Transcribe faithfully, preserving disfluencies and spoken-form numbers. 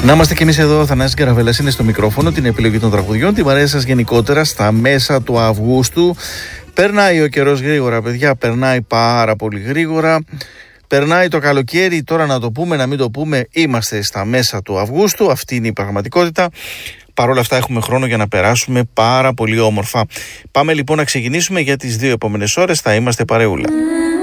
Να είμαστε κι εμείς εδώ, ο Θανάσης Καραβέλας είναι στο μικρόφωνο, την επιλογή των τραγουδιών, την παρέα σας γενικότερα στα μέσα του Αυγούστου. Περνάει ο καιρός γρήγορα, παιδιά, περνάει πάρα πολύ γρήγορα. Περνάει το καλοκαίρι, τώρα να το πούμε, να μην το πούμε, είμαστε στα μέσα του Αυγούστου, αυτή είναι η πραγματικότητα. Παρ' όλα αυτά έχουμε χρόνο για να περάσουμε πάρα πολύ όμορφα. Πάμε λοιπόν να ξεκινήσουμε για τις δύο επόμενες ώρες, θα είμαστε παρεούλα.